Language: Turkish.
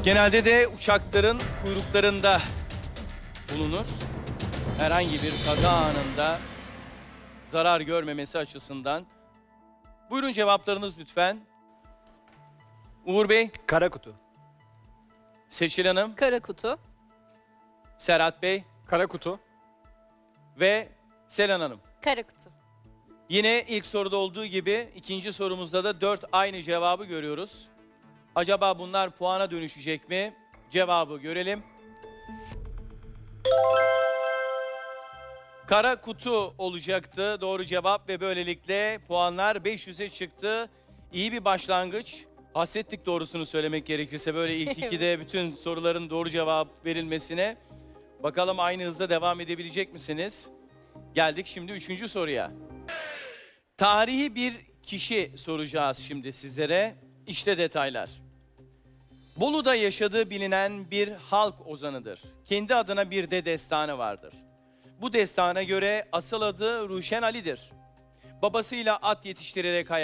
Genelde de uçakların kuyruklarında bulunur. Herhangi bir kaza anında zarar görmemesi açısından. Buyurun cevaplarınız lütfen. Uğur Bey, Kara kutu. Seçil Hanım, Kara kutu. Serhat Bey Kara kutu. ve Selen Hanım. Kara kutu. Yine ilk soruda olduğu gibi ikinci sorumuzda da 4 aynı cevabı görüyoruz. Acaba bunlar puana dönüşecek mi? Cevabı görelim. Kara kutu olacaktı doğru cevap ve böylelikle puanlar 500'e çıktı. İyi bir başlangıç. Hasrettik doğrusunu söylemek gerekirse böyle ilk ikide bütün soruların doğru cevap verilmesine. Bakalım aynı hızda devam edebilecek misiniz? Geldik şimdi 3. soruya. Tarihi bir kişi soracağız şimdi sizlere. İşte detaylar. Bolu'da yaşadığı bilinen bir halk ozanıdır. Kendi adına bir de destanı vardır. Bu destana göre asıl adı Ruşen Ali'dir. Babasıyla at yetiştirerek hayatını